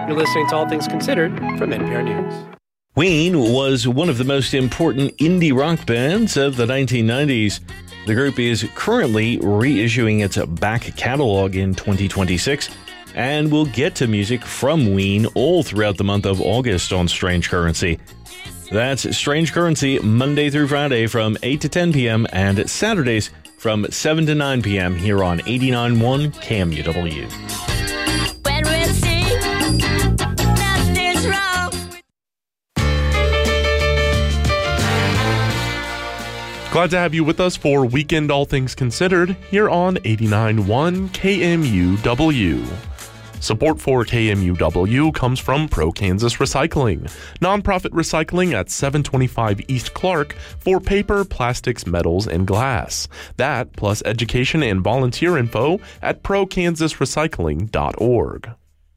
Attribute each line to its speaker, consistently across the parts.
Speaker 1: You're listening to All Things Considered from NPR News.
Speaker 2: Ween was one of the most important indie rock bands of the 1990s. The group is currently reissuing its back catalog in 2026, and we'll get to music from Ween all throughout the month of August on Strange Currency. That's Strange Currency Monday through Friday from 8 to 10 p.m. and Saturdays from 7 to 9 p.m. here on 89.1 KMUW.
Speaker 3: Glad to have you with us for Weekend All Things Considered here on 89.1 KMUW. Support for KMUW comes from Pro Kansas Recycling, nonprofit recycling at 725 East Clark for paper, plastics, metals, and glass. That, plus education and volunteer info at prokansasrecycling.org.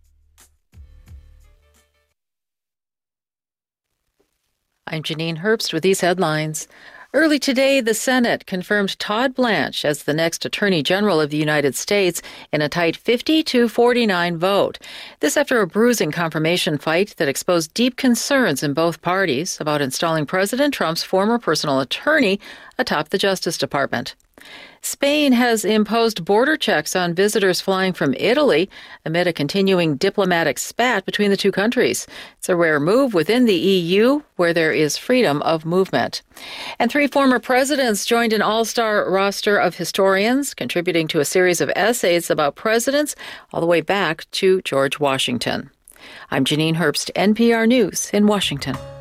Speaker 4: I'm Janine Herbst with these headlines. Early today, the Senate confirmed Todd Blanche as the next Attorney General of the United States in a tight 50-49 vote. This after a bruising confirmation fight that exposed deep concerns in both parties about installing President Trump's former personal attorney atop the Justice Department. Spain has imposed border checks on visitors flying from Italy amid a continuing diplomatic spat between the two countries. It's a rare move within the EU, where there is freedom of movement. And 3 former presidents joined an all-star roster of historians, contributing to a series of essays about presidents all the way back to George Washington. I'm Janine Herbst, NPR News in Washington.